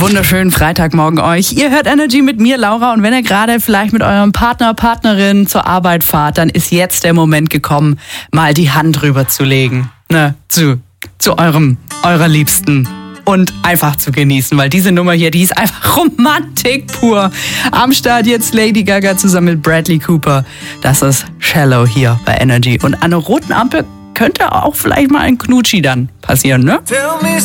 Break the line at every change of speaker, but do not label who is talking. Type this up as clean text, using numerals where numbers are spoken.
wunderschönen Freitagmorgen euch. Ihr hört Energy mit mir, Laura. Und wenn ihr gerade vielleicht mit eurem Partner, Partnerin zur Arbeit fahrt, dann ist jetzt der Moment gekommen, mal die Hand rüberzulegen. Zu eurer Liebsten. Und einfach zu genießen, weil diese Nummer hier, die ist einfach Romantik pur. Am Start jetzt Lady Gaga zusammen mit Bradley Cooper. Das ist Shallow hier bei Energy. Und an einer roten Ampel könnte auch vielleicht mal ein Knutschi dann passieren, ne?